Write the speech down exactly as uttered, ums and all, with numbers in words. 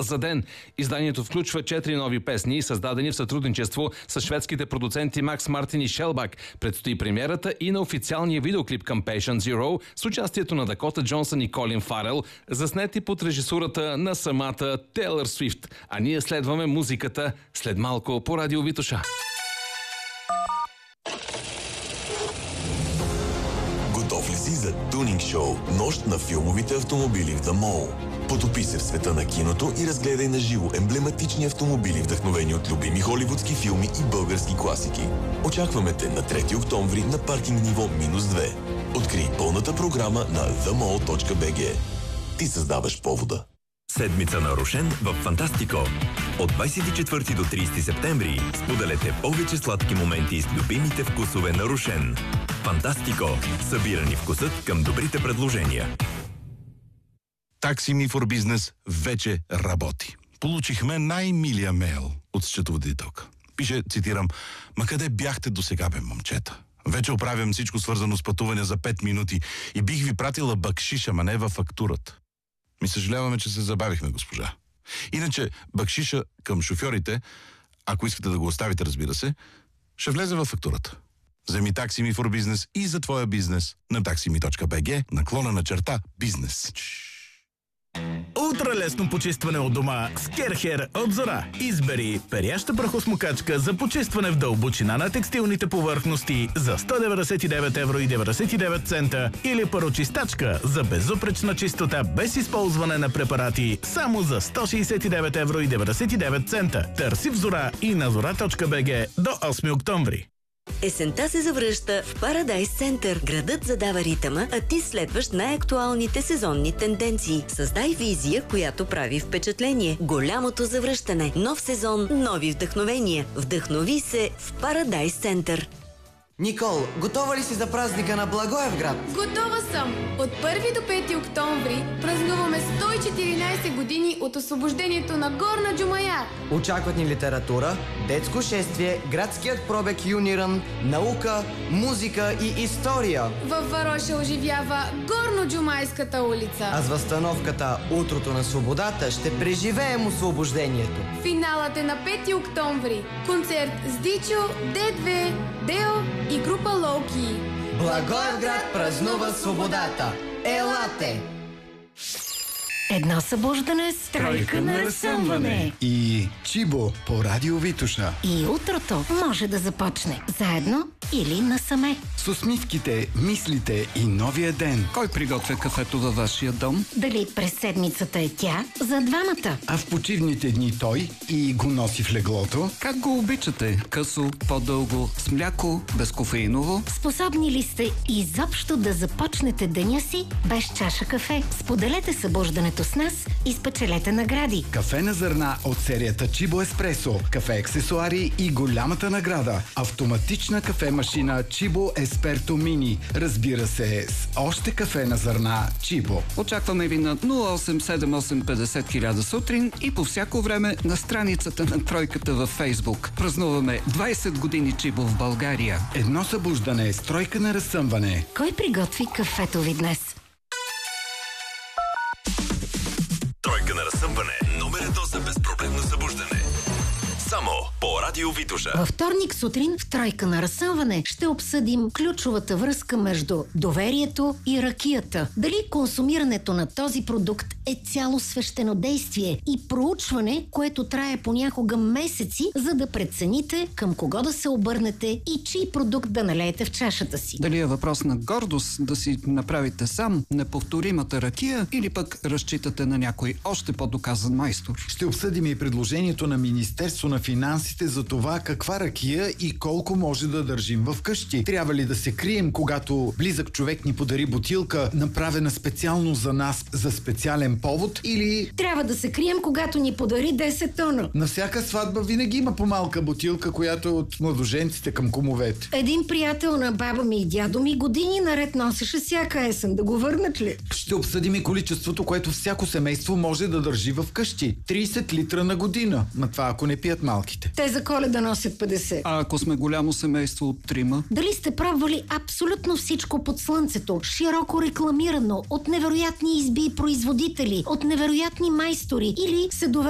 за ден. Изданието включва четири нови песни, създадени в сътрудничество с шведските продуценти Макс Мартин и Шелбак. Предстои премиерата и на официалния видеоклип към Patient Zero с участието на Дакота Джонсън и Колин Фарел, заснети под режисурата на самата Тейлър Свифт. А ние следваме музиката след малко по Радио Витоша. Готов ли си за тунинг шоу Нощ на филмовите автомобили в The Mall? Потопи се в света на киното и разгледай на живо емблематични автомобили, вдъхновени от любими холивудски филми и български класики. Очакваме те на трети октомври на паркинг ниво минус две. Открий пълната програма на the mall точка b g. Ти създаваш повода. Седмица на Рошен в Фантастико. От двадесет и четвърти до тридесети септември споделете повече сладки моменти с любимите вкусове на Рошен. Фантастико. Събирани вкусът към добрите предложения. Taxi Me for Business вече работи. Получихме най-милия мейл от счетоводителка. Пише, цитирам: "Ма къде бяхте досега, бе, момчета? Вече оправям всичко свързано с пътуване за пет минути и бих ви пратила бакшиш, ама не във фактурата." Ми съжаляваме, че се забавихме, госпожа. Иначе бакшиша към шофьорите, ако искате да го оставите, разбира се, ще влезе във фактурата. Вземи Taxi Me for Business и за твоя бизнес на taximi точка b g наклона на черта бизнес. Ултралесно почистване от дома с Керхер от Зора. Избери перяща прахосмокачка за почистване в дълбочина на текстилните повърхности за сто деветдесет и девет евро и деветдесет и девет цента или парочистачка за безупречна чистота без използване на препарати само за сто шейсет и девет евро и деветдесет и девет цента. Търси в Зора и на зора точка b g до осми октомври. Есента се завръща в Парадайс Център. Градът задава ритъма, а ти следваш най-актуалните сезонни тенденции. Създай визия, която прави впечатление. Голямото завръщане. Нов сезон, нови вдъхновения. Вдъхнови се в Парадайс Център. Никол, готова ли си за празника на Благоевград? Готова съм! От първи до пети октомври празнуваме сто и четиринадесет години от освобождението на Горна Джумая. Очакват ни литература, детско шествие, градският пробег Юниран, наука, музика и история. Във Вароша оживява Горно-Джумайската улица. А с възстановката Утрото на свободата ще преживеем освобождението. Финалът е на пети октомври. Концерт с Дичо, Д две, Део и група Лоуки. Благоевград празнува свободата. Елате! Едно събуждане с тройка на разсъмване. И Чибо по Радио Витоша. И утрото може да започне заедно или насаме. С усмивките, мислите и новия ден. Кой приготвя кафето във вашия дом? Дали през седмицата е тя за двамата? А в почивните дни той и го носи в леглото? Как го обичате? Късо, по-дълго, с мляко, безкофеиново? Способни ли сте изобщо да започнете деня си без чаша кафе? Споделете събуждането с нас и спечелете награди. Кафе на зърна от серията Чибо Еспресо, кафе аксесуари и голямата награда. Автоматична кафе-машина Чибо Есперто Мини. Разбира се, с още кафе на зърна Чибо. Очакваме ви на нула осем седем осем петдесет хиляда сутрин и по всяко време на страницата на тройката във Фейсбук. Празнуваме двадесет години Чибо в България. Едно събуждане с тройка на разсъмване. Кой приготви кафето ви днес? Тройка на разсъмване. Номер едно за безпроблемно събуждане. Само по Радио Витоша. Във вторник сутрин в Тройка на разсъмване ще обсъдим ключовата връзка между доверието и ракията. Дали консумирането на този продукт е цяло свещено действие и проучване, което трае понякога месеци, за да прецените към кого да се обърнете и чий продукт да налеете в чашата си. Дали е въпрос на гордост да си направите сам неповторимата ракия или пък разчитате на някой още по-доказан майстор? Ще обсъдим и предложението на Министерство на финансите за това каква ракия и колко може да държим в къщи. Трябва ли да се крием, когато близък човек ни подари бутилка, направена специално за нас за специален повод, или... Трябва да се крием, когато ни подари десет тона. На всяка сватба винаги има по-малка бутилка, която е от младоженците към кумовете. Един приятел на баба ми и дядо ми години наред носеше всяка есен. Да го върнат ли? Ще обсъдим и количеството, което всяко семейство може да държи в къщи. тридесет литра на година. Ма това ако не пият малките. Те за Коледа носят петдесет. А ако сме голямо семейство от трима? Дали сте пробвали абсолютно всичко под слънцето, широко рекламирано, от невероятни изби и производители, от невероятни майстори, или се доверявате